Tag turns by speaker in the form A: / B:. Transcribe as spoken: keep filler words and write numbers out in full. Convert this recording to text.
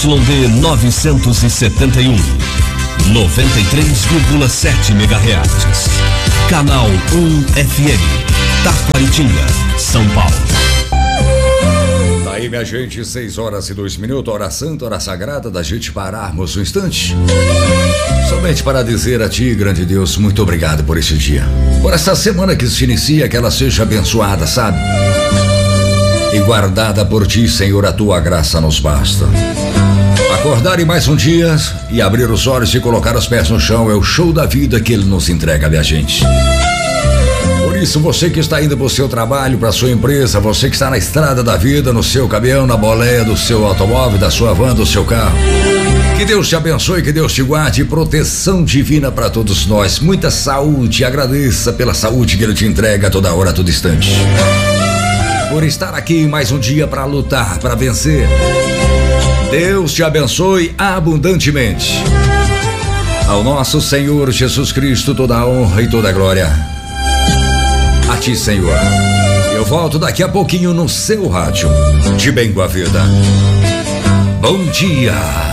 A: D novecentos e setenta e um, noventa e três vírgula sete megahertz. Canal um F M, Taquaritinga, São Paulo.
B: Aí, minha gente, seis horas e dois minutos, hora santa, hora sagrada, da gente pararmos um instante. Somente para dizer a ti, grande Deus, muito obrigado por esse dia. Por essa semana que se inicia, que ela seja abençoada, sabe? E guardada por ti, Senhor, a tua graça nos basta. Acordar em mais um dia e abrir os olhos e colocar os pés no chão é o show da vida que Ele nos entrega, minha gente. Por isso, você que está indo para o seu trabalho, para a sua empresa, você que está na estrada da vida, no seu caminhão, na boleia do seu automóvel, da sua van, do seu carro, que Deus te abençoe, que Deus te guarde, proteção divina para todos nós, muita saúde, agradeça pela saúde que Ele te entrega a toda hora, a todo instante. Por estar aqui mais um dia para lutar, para vencer. Deus te abençoe abundantemente. Ao nosso Senhor Jesus Cristo toda a honra e toda a glória. A ti, Senhor. Eu volto daqui a pouquinho no seu rádio. De bem com a vida. Bom dia.